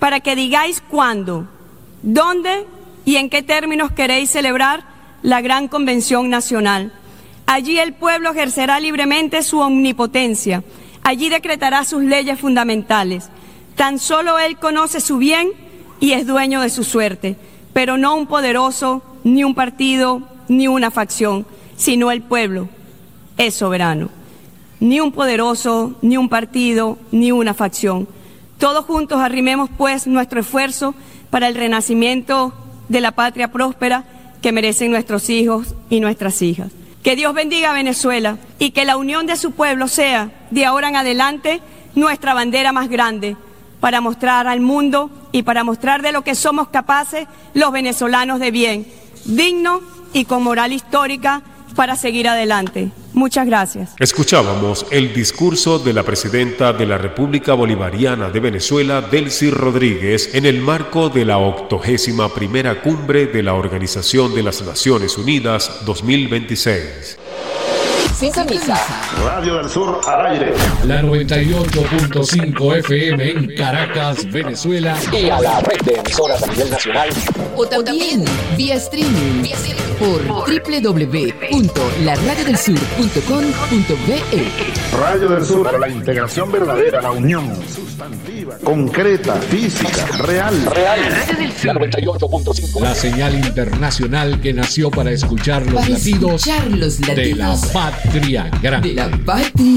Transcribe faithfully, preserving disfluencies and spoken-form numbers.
para que digáis cuándo, dónde y en qué términos queréis celebrar la gran convención nacional. Allí el pueblo ejercerá libremente su omnipotencia, allí decretará sus leyes fundamentales. Tan solo él conoce su bien y es dueño de su suerte, pero no un poderoso, ni un partido, ni una facción, sino el pueblo es soberano. Ni un poderoso, ni un partido, ni una facción. Todos juntos arrimemos pues nuestro esfuerzo para el renacimiento de la patria próspera que merecen nuestros hijos y nuestras hijas. Que Dios bendiga a Venezuela y que la unión de su pueblo sea, de ahora en adelante, nuestra bandera más grande para mostrar al mundo y para mostrar de lo que somos capaces los venezolanos de bien, digno y con moral histórica para seguir adelante. Muchas gracias. Escuchábamos el discurso de la presidenta de la República Bolivariana de Venezuela, Delcy Rodríguez, en el marco de la octogésima primera cumbre de la Organización de las Naciones Unidas dos mil veintiséis. Sin camisa. Radio del Sur al aire. La noventa y ocho punto cinco F M en Caracas, Venezuela. Y a la red de emisoras a nivel nacional. O también vía streaming por doble u doble u doble u punto la radio del sur punto com punto be e. Radio del Sur para la integración verdadera, la unión sustantiva, concreta, física, real. Real. Radio del Sur. La noventa y ocho punto cinco. La señal internacional que nació para escuchar los Para latidos escuchar los de la latidos patria grande. de la patria